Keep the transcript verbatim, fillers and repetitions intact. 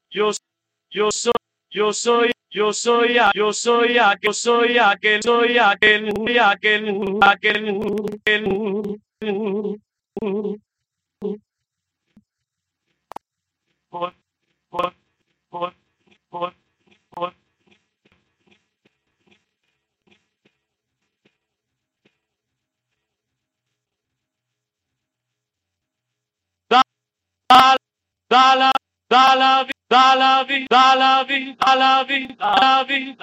yo, yo soy, yo soy, yo soy, a- yo soy aquel, yo soy aquel, soy aquel, aquel, aquel, aquel, por, por, por, por, por. Da, da, da la, da la, vi- da la, vi- da la, vi- da la, vi- da la, vi-